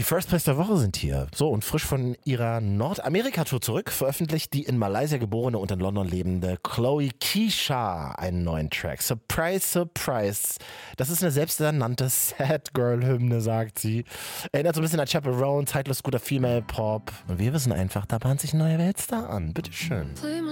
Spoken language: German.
Die First Place der Woche sind hier. So, und frisch von ihrer Nordamerika-Tour zurück veröffentlicht die in Malaysia geborene und in London lebende Chloe Keysha einen neuen Track. Surprise, surprise. Das ist eine selbsternannte Sad Girl-Hymne, sagt sie. Erinnert so ein bisschen an Chaperone, zeitlos guter Female Pop. Und wir wissen einfach, da bahnt sich ein neuer Weltstar an. Bitteschön.